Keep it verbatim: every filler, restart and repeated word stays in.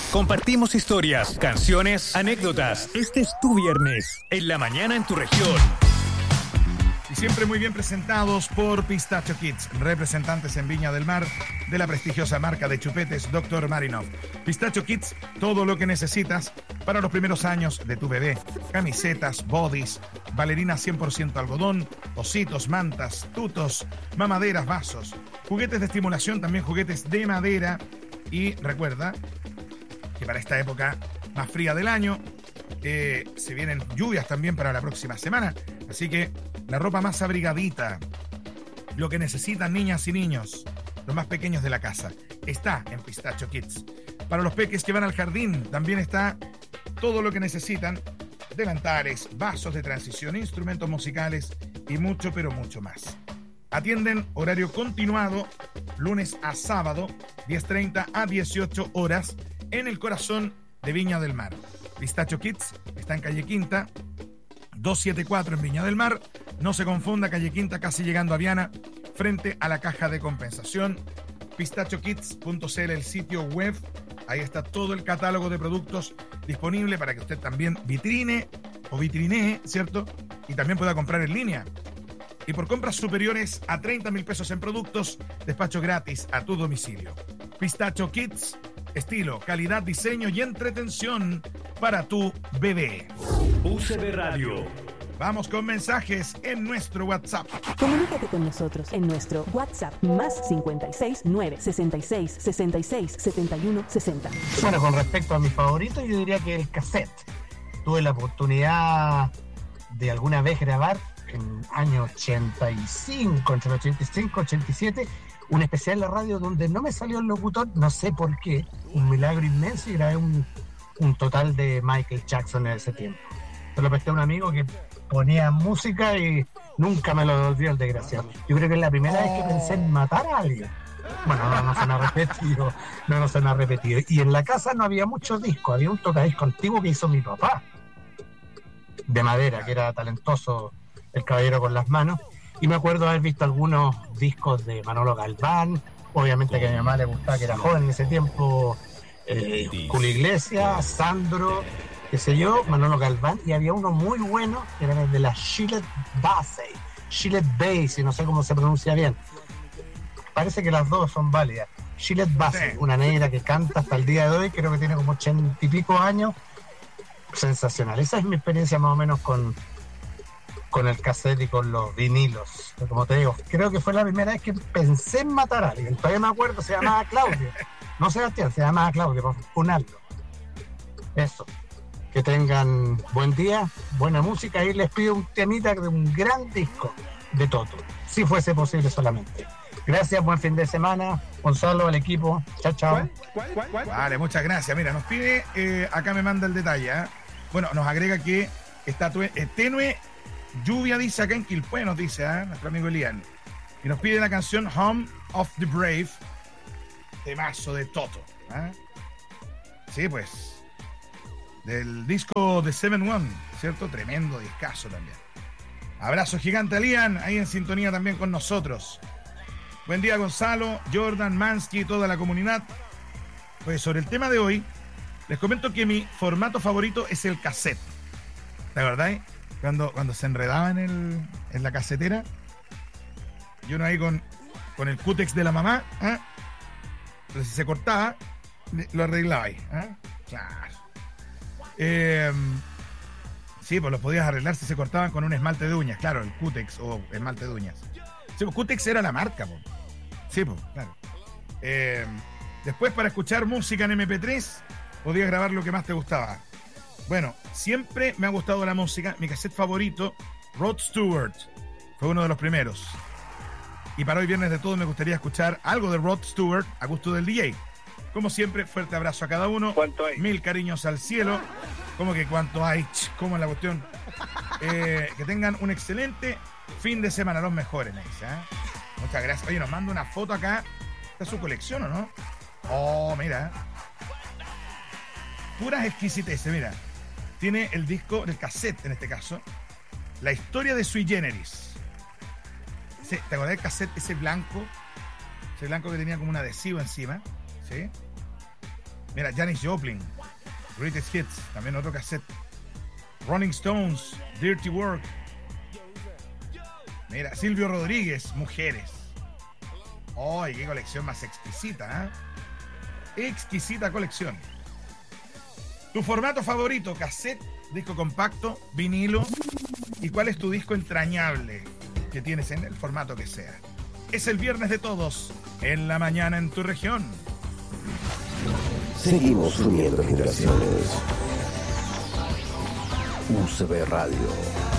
Compartimos historias, canciones, anécdotas. Este es tu viernes, en la mañana en tu región. Y siempre muy bien presentados por Pistacho Kids, representantes en Viña del Mar de la prestigiosa marca de chupetes doctor Marinov. Pistacho Kids, todo lo que necesitas para los primeros años de tu bebé. Camisetas, bodys, bailarinas cien por ciento algodón, ositos, mantas, tutos, mamaderas, vasos, juguetes de estimulación, también juguetes de madera. Y recuerda que para esta época más fría del año, eh, se vienen lluvias también para la próxima semana. Así que la ropa más abrigadita, lo que necesitan niñas y niños, los más pequeños de la casa, está en Pistacho Kids. Para los peques que van al jardín, también está todo lo que necesitan: delantales, vasos de transición, instrumentos musicales y mucho, pero mucho más. Atienden horario continuado, lunes a sábado, diez treinta a dieciocho horas, en el corazón de Viña del Mar. Pistacho Kids está en calle Quinta, doscientos setenta y cuatro en Viña del Mar. No se confunda, calle Quinta, casi llegando a Viana, frente a la caja de compensación. pistacho kids punto c l, el sitio web. Ahí está todo el catálogo de productos disponible para que usted también vitrine o vitrinee, ¿cierto? Y también pueda comprar en línea. Y por compras superiores a treinta mil pesos en productos, despacho gratis a tu domicilio. Pistacho Kids, estilo, calidad, diseño y entretención para tu bebé. U C B Radio. Vamos con mensajes en nuestro WhatsApp. Comunícate con nosotros en nuestro WhatsApp más cincuenta y seis, nueve, sesenta y seis, sesenta y seis, setenta y uno, sesenta. Bueno, con respecto a mi favorito, yo diría que el cassette. Tuve la oportunidad de alguna vez grabar en año ochenta y cinco, entre el ochenta y cinco y ochenta y siete, un especial en la radio donde no me salió el locutor, no sé por qué, un milagro inmenso, y grabé un, un total de Michael Jackson en ese tiempo. Se lo presté a un amigo que ponía música y nunca me lo devolvió el desgraciado. Yo creo que es la primera vez que pensé en matar a alguien. Bueno, no, no se me ha repetido, no, no se me ha repetido. Y en la casa no había muchos discos, había un tocadisco antiguo que hizo mi papá, de madera, que era talentoso, el caballero con las manos. Y me acuerdo haber visto algunos discos de Manolo Galván, obviamente que a mi mamá le gustaba, que era joven en ese tiempo, eh, Julio Iglesias, Sandro, qué sé yo, Manolo Galván, y había uno muy bueno que era el de la Gillette Bassey, Gillette Bassey, no sé cómo se pronuncia bien. Parece que las dos son válidas. Gillette Bassey, una negra que canta hasta el día de hoy, creo que tiene como ochenta y pico años. Sensacional. Esa es mi experiencia más o menos con, con el cassette y con los vinilos. Pero como te digo, creo que fue la primera vez que pensé en matar a alguien. Todavía me acuerdo, se llamaba Claudio. No Sebastián, se llamaba Claudio, por funarlo. Eso. Que tengan buen día, buena música, y les pido un temita de un gran disco de Toto, si fuese posible solamente. Gracias, buen fin de semana, Gonzalo, al equipo, chao, chao. ¿Cuál? ¿Cuál? ¿Cuál? Vale, muchas gracias. Mira, nos pide, eh, acá me manda el detalle, ¿eh? Bueno, nos agrega que está tue- eh, tenue lluvia, dice acá en Quilpué, nos dice, ¿eh? Nuestro amigo Elian. Y nos pide la canción Home of the Brave, temazo de Toto, ¿eh? Sí, pues, del disco de Seven One, ¿cierto? Tremendo discazo también. Abrazo gigante a Lian, ahí en sintonía también con nosotros. Buen día, Gonzalo, Jordan, Mansky y toda la comunidad. Pues sobre el tema de hoy, les comento que mi formato favorito es el cassette. ¿Te acordáis? Cuando, cuando se enredaba en, el, en la casetera, y uno ahí con, con el cútex de la mamá, ¿eh? Entonces si se cortaba, lo arreglaba ahí, ¿eh? Claro. Eh, sí, pues los podías arreglar si se cortaban con un esmalte de uñas, claro, el Cutex o esmalte de uñas. Sí, pues Cutex era la marca, pues. Sí, pues, claro. Eh, después, para escuchar música en eme pe tres, podías grabar lo que más te gustaba. Bueno, siempre me ha gustado la música. Mi cassette favorito, Rod Stewart, fue uno de los primeros. Y para hoy viernes de todo me gustaría escuchar algo de Rod Stewart a gusto del D J. Como siempre, fuerte abrazo a cada uno. ¿Cuánto hay? Mil cariños al cielo. ¿Cómo que cuánto hay? Ch, ¿Cómo es la cuestión? Eh, que tengan un excelente fin de semana, los mejores, me dice, ¿eh? Muchas gracias. Oye, nos manda una foto acá. ¿Esta es su colección o no? Oh, mira. Puras exquisiteces, mira. Tiene el disco, el cassette en este caso. La historia de Sui Generis. ¿Te acordás del cassette ese blanco? Ese blanco que tenía como un adhesivo encima. ¿Sí? Mira, Janis Joplin, Greatest Hits, también otro cassette. Rolling Stones, Dirty Work. Mira, Silvio Rodríguez, Mujeres. ¡Ay, qué colección más exquisita! ¿eh? Exquisita colección. ¿Tu formato favorito? ¿Cassette, disco compacto, vinilo? ¿Y cuál es tu disco entrañable que tienes en el formato que sea? Es el viernes de todos, en la mañana en tu región. Seguimos uniendo generaciones. U C B Radio.